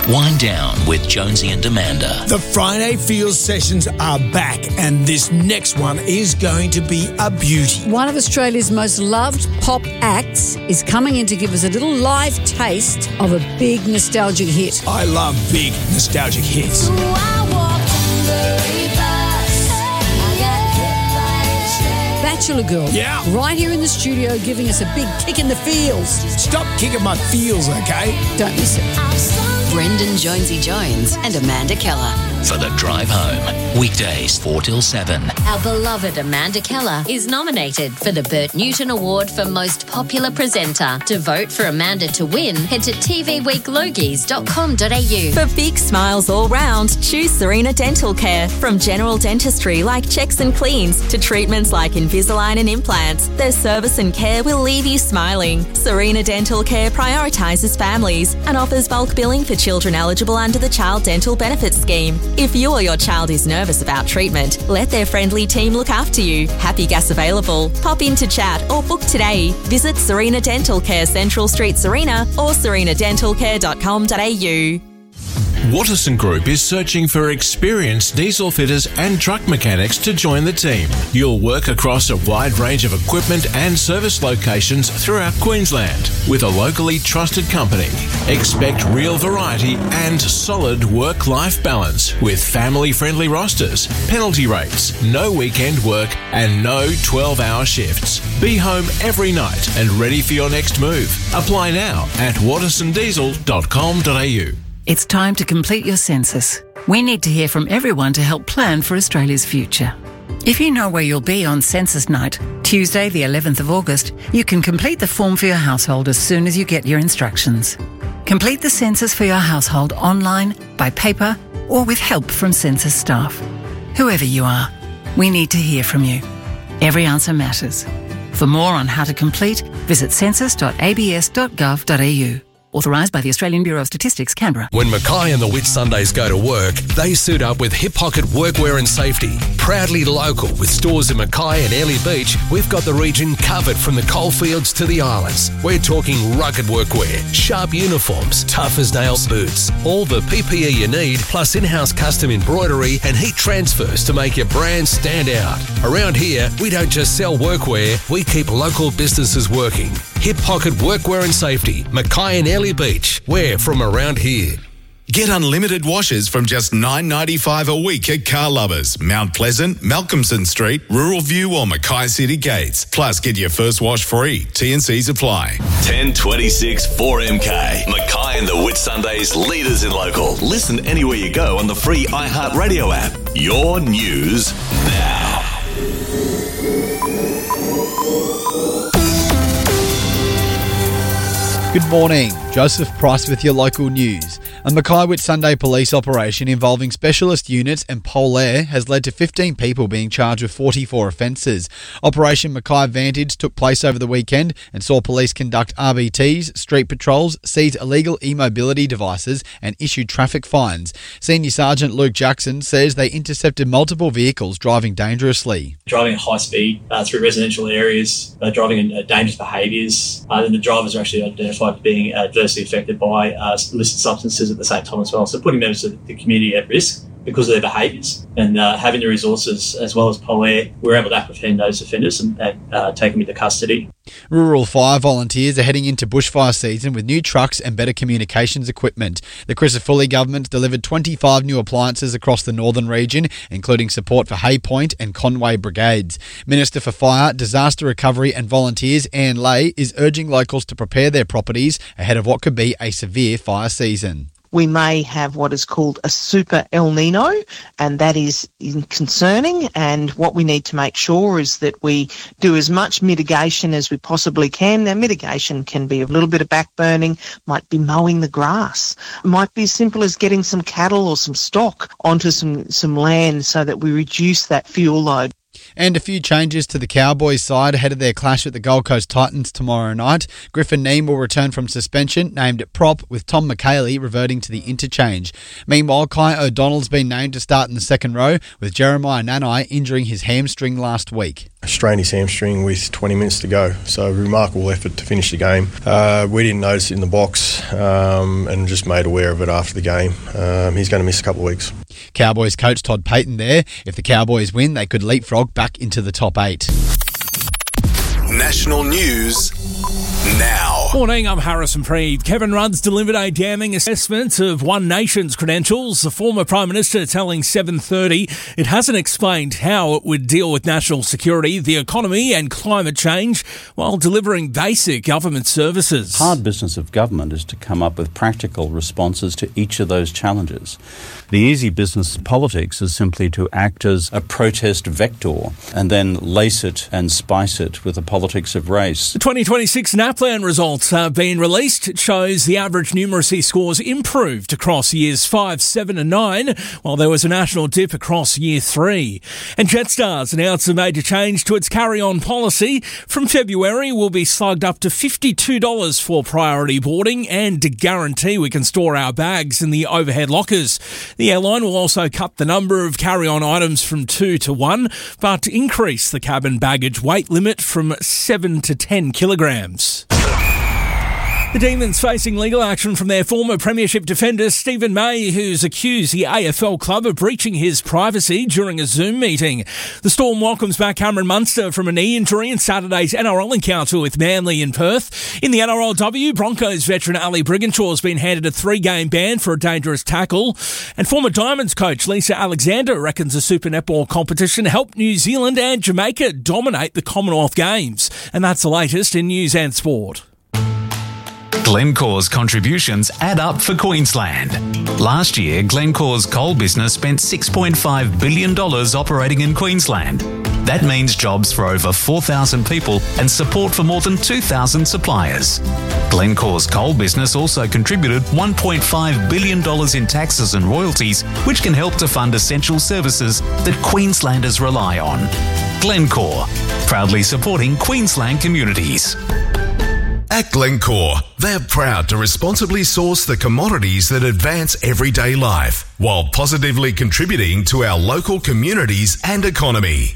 Wind Down with Jonesy and Amanda. The Friday Feels sessions are back, and this next one is going to be a beauty. One of Australia's most loved pop acts is coming in to give us a little live taste of a big nostalgic hit. I love big nostalgic hits. Bachelor Girl. Yeah. Right here in the studio giving us a big kick in the feels. Stop kicking my feels, okay? Don't miss it. Brendan Jonesy Jones and Amanda Keller. For the drive home, weekdays 4 till 7. Our beloved Amanda Keller is nominated for the Bert Newton Award for Most Popular Presenter. To vote for Amanda to win, head to tvweeklogies.com.au. For big smiles all round, choose Serena Dental Care. From general dentistry like checks and cleans to treatments like Invisalign and implants, their service and care will leave you smiling. Serena Dental Care prioritises families and offers bulk billing for children eligible under the Child Dental Benefits Scheme. If you or your child is nervous about treatment, let their friendly team look after you. Happy gas available. Pop in to chat or book today. Visit Serena Dental Care, Central Street, Serena, or serenadentalcare.com.au. Watterson Group is searching for experienced diesel fitters and truck mechanics to join the team. You'll work across a wide range of equipment and service locations throughout Queensland with a locally trusted company. Expect real variety and solid work-life balance with family-friendly rosters, penalty rates, no weekend work and no 12-hour shifts. Be home every night and ready for your next move. Apply now at wattersondiesel.com.au. It's time to complete your census. We need to hear from everyone to help plan for Australia's future. If you know where you'll be on census night, Tuesday the 11th of August, you can complete the form for your household as soon as you get your instructions. Complete the census for your household online, by paper, or with help from census staff. Whoever you are, we need to hear from you. Every answer matters. For more on how to complete, visit census.abs.gov.au. Authorised by the Australian Bureau of Statistics, Canberra. When Mackay and the Whitsundays go to work, they suit up with Hip Pocket Workwear and Safety. Proudly local with stores in Mackay and Airlie Beach, we've got the region covered from the coalfields to the islands. We're talking rugged workwear, sharp uniforms, tough as nails boots, all the PPE you need, plus in-house custom embroidery and heat transfers to make your brand stand out. Around here, we don't just sell workwear, we keep local businesses working. Hip Pocket Workwear and Safety, Mackay and Airlie Beach. We're from around here. Get unlimited washes from just $9.95 a week at Car Lovers, Mount Pleasant, Malcolmson Street, Rural View or Mackay City Gates. Plus, get your first wash free. T&Cs apply. 1026 4MK. Mackay and the Whitsundays, leaders in local. Listen anywhere you go on the free iHeartRadio app. Your news now. Good morning, Joseph Price with your local news. A Mackay Whitsunday police operation involving specialist units and Polair has led to 15 people being charged with 44 offences. Operation Mackay Vantage took place over the weekend and saw police conduct RBTs, street patrols, seize illegal e-mobility devices and issue traffic fines. Senior Sergeant Luke Jackson says they intercepted multiple vehicles driving dangerously. Driving at high speed through residential areas, driving in dangerous behaviours, and the drivers are actually identified as being adversely affected by illicit substances at the same time as well. So putting members of the community at risk because of their behaviours, and having the resources as well as Polair, we're able to apprehend those offenders and take them into custody. Rural fire volunteers are heading into bushfire season with new trucks and better communications equipment. The Crisafulli government delivered 25 new appliances across the northern region, including support for Hay Point and Conway brigades. Minister for Fire, Disaster Recovery and Volunteers Anne Lay is urging locals to prepare their properties ahead of what could be a severe fire season. We may have what is called a super El Nino, and that is concerning. And what we need to make sure is that we do as much mitigation as we possibly can. Now, mitigation can be a little bit of backburning, might be mowing the grass, might be as simple as getting some cattle or some stock onto some land so that we reduce that fuel load. And a few changes to the Cowboys side ahead of their clash with the Gold Coast Titans tomorrow night. Griffin Neame will return from suspension, named at prop, with Tom McHaley reverting to the interchange. Meanwhile, Kai O'Donnell's been named to start in the second row, with Jeremiah Nanai injuring his hamstring last week. Strained his hamstring with 20 minutes to go, so remarkable effort to finish the game. We didn't notice it in the box and just made aware of it after the game. He's going to miss a couple of weeks. Cowboys coach Todd Payton there. If the Cowboys win, they could leapfrog back into the top 8. National news now. Morning, I'm Harrison Preeve. Kevin Rudd's delivered a damning assessment of One Nation's credentials. The former Prime Minister telling 7:30 it hasn't explained how it would deal with national security, the economy and climate change while delivering basic government services. Hard business of government is to come up with practical responses to each of those challenges. The easy business of politics is simply to act as a protest vector and then lace it and spice it with the politics of race. The 2026 NAPLAN results have been released. It shows the average numeracy scores improved across years 5, 7 and 9, while there was a national dip across year 3. And Jetstar's announced a major change to its carry-on policy. From February, we'll be slugged up to $52 for priority boarding and to guarantee we can store our bags in the overhead lockers. The airline will also cut the number of carry-on items from 2 to 1, but increase the cabin baggage weight limit from 7 to 10 kilograms. The Demons facing legal action from their former premiership defender Stephen May, who's accused the AFL club of breaching his privacy during a Zoom meeting. The Storm welcomes back Cameron Munster from a knee injury in Saturday's NRL encounter with Manly in Perth. In the NRLW, Broncos veteran Ali Brigginshaw has been handed a 3-game ban for a dangerous tackle. And former Diamonds coach Lisa Alexander reckons the Super Netball competition helped New Zealand and Jamaica dominate the Commonwealth Games. And that's the latest in news and sport. Glencore's contributions add up for Queensland. Last year, Glencore's coal business spent $6.5 billion operating in Queensland. That means jobs for over 4,000 people and support for more than 2,000 suppliers. Glencore's coal business also contributed $1.5 billion in taxes and royalties, which can help to fund essential services that Queenslanders rely on. Glencore, proudly supporting Queensland communities. At Glencore, they're proud to responsibly source the commodities that advance everyday life while positively contributing to our local communities and economy.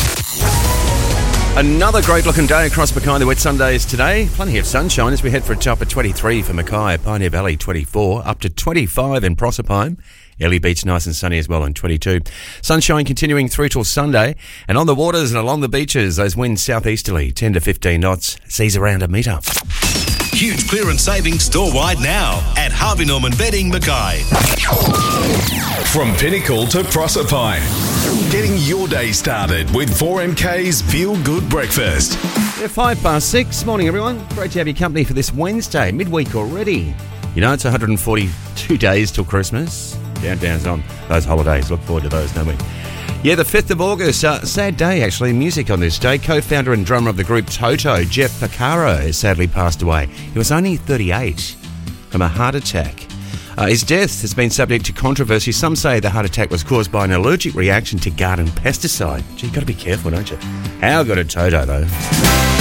Another great-looking day across Mackay. The wet Sundays today. Plenty of sunshine as we head for a top of 23 for Mackay. Pioneer Valley 24, up to 25 in Proserpine. Early Beach nice and sunny as well in 22. Sunshine continuing through till Sunday. And on the waters and along the beaches, those winds southeasterly, 10 to 15 knots, seas around a metre. Huge clearance savings store-wide now at Harvey Norman Bedding, Mackay. From Pinnacle to Proserpine, getting your day started with 4MK's Feel Good Breakfast. Yeah, 6:05. Morning, everyone. Great to have your company for this Wednesday, midweek already. You know, it's 142 days till Christmas. Countdown's on. Those holidays, look forward to those, don't we? Yeah, the 5th of August, sad day actually, music on this day. Co-founder and drummer of the group Toto, Jeff Porcaro, has sadly passed away. He was only 38 from a heart attack. His death has been subject to controversy. Some say the heart attack was caused by an allergic reaction to garden pesticide. Gee, you've got to be careful, don't you? How good at Toto, though.